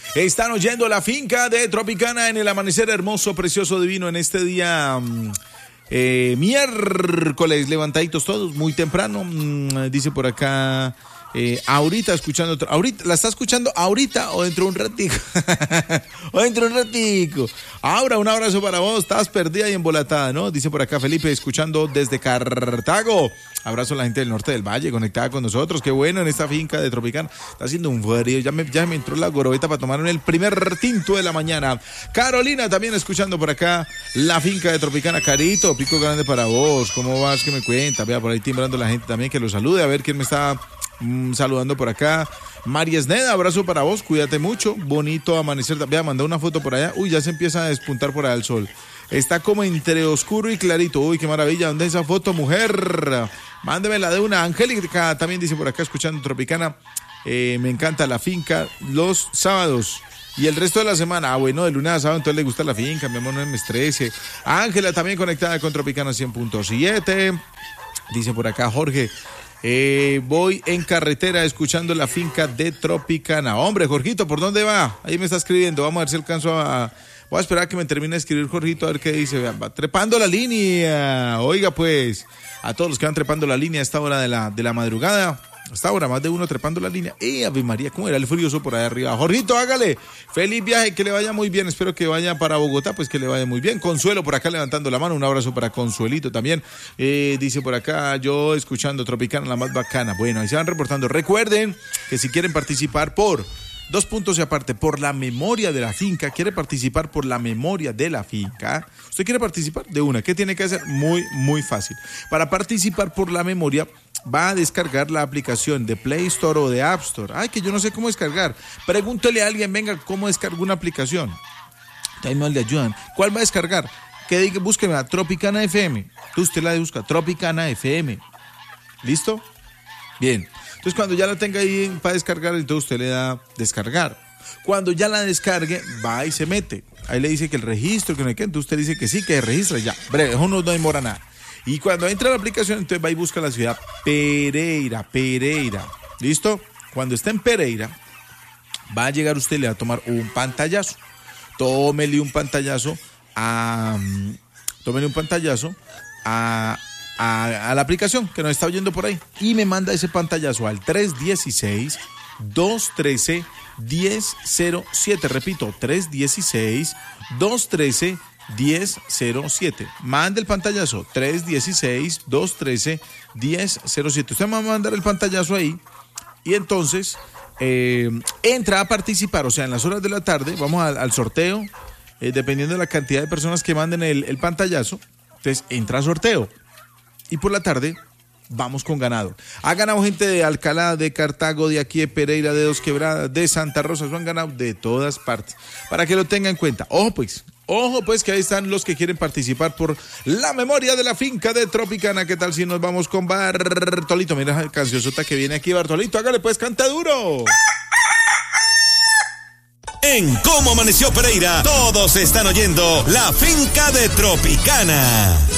Están oyendo La Finca de Tropicana en el amanecer hermoso, precioso, divino en este día miércoles, levantaditos todos, muy temprano. Dice por acá, ahorita escuchando, ahorita, ¿la está escuchando ahorita o dentro de un ratico? O dentro de un ratico. Ahora, un abrazo para vos, estás perdida y embolatada, ¿no? Dice por acá Felipe, escuchando desde Cartago. Abrazo a la gente del norte del valle, conectada con nosotros. Qué bueno en esta finca de Tropicana. Está haciendo un frío, ya me entró la gorobeta para tomar el primer tinto de la mañana. Carolina también escuchando por acá La Finca de Tropicana. Carito, pico grande para vos. ¿Cómo vas? ¿Qué me cuentas? Vea, por ahí timbrando la gente también, que lo salude. A ver quién me está saludando por acá. María Esneda, abrazo para vos, cuídate mucho. Bonito amanecer. Vea, mandó una foto por allá. Uy, ya se empieza a despuntar por allá el sol. Está como entre oscuro y clarito. Uy, qué maravilla. ¿Dónde es esa foto, mujer? Mándemela de una. Angélica también dice por acá, escuchando Tropicana. Me encanta La Finca los sábados. Y el resto de la semana, bueno, de lunes a sábado, entonces le gusta La Finca, mi amor, no me estrese. Ángela también conectada con Tropicana 100.7. Dice por acá Jorge, voy en carretera escuchando La Finca de Tropicana. Hombre, Jorgito, ¿por dónde va? Ahí me está escribiendo, vamos a ver si alcanzo a... Voy a esperar a que me termine de escribir Jorgito, a ver qué dice. Vean, va trepando la línea. Oiga, pues, a todos los que van trepando la línea a esta hora de la madrugada. Hasta ahora, más de uno trepando la línea. Ave María, ¿cómo era el furioso por ahí arriba? Jorgito, hágale. Feliz viaje, que le vaya muy bien. Espero que vaya para Bogotá, pues que le vaya muy bien. Consuelo por acá levantando la mano. Un abrazo para Consuelito también. Dice por acá, yo escuchando Tropicana, la más bacana. Bueno, ahí se van reportando. Recuerden que si quieren participar por... 2 puntos y aparte, por la memoria de la finca. ¿Quiere participar por la memoria de la finca? ¿Usted quiere participar? De una. ¿Qué tiene que hacer? Muy, muy fácil. Para participar por la memoria, va a descargar la aplicación de Play Store o de App Store. Ay, que yo no sé cómo descargar. Pregúntele a alguien, venga, ¿cómo descargo una aplicación? Ahí no le ayudan. ¿Cuál va a descargar? Que diga, búsqueme a Tropicana FM. Usted la busca, Tropicana FM. ¿Listo? Bien. Entonces, cuando ya la tenga ahí para descargar, entonces usted le da descargar. Cuando ya la descargue, va y se mete. Ahí le dice que el registro, que no hay que, entonces usted dice que sí, que registra ya. Breve, eso no demora nada. Y cuando entra a la aplicación, entonces va y busca la ciudad Pereira. ¿Listo? Cuando esté en Pereira, va a llegar usted, le va a tomar un pantallazo. Tómele un pantallazo a la aplicación que nos está oyendo por ahí y me manda ese pantallazo al 316-213-1007. Repito, 316-213-1007. Mande el pantallazo 316-213-1007. Usted me va a mandar el pantallazo ahí y entonces entra a participar. O sea, en las horas de la tarde vamos al sorteo, dependiendo de la cantidad de personas que manden el pantallazo. Entonces entra a sorteo. Y por la tarde vamos con ganado. Ha ganado gente de Alcalá, de Cartago, de aquí de Pereira, de Dos Quebradas, de Santa Rosa. Han ganado de todas partes. Para que lo tenga en cuenta. Ojo pues que ahí están los que quieren participar por la memoria de la finca de Tropicana. ¿Qué tal si nos vamos con Bartolito? Mira la cancionzota que viene aquí, Bartolito. Hágale pues, canta duro. En Cómo Amaneció Pereira, todos están oyendo La Finca de Tropicana.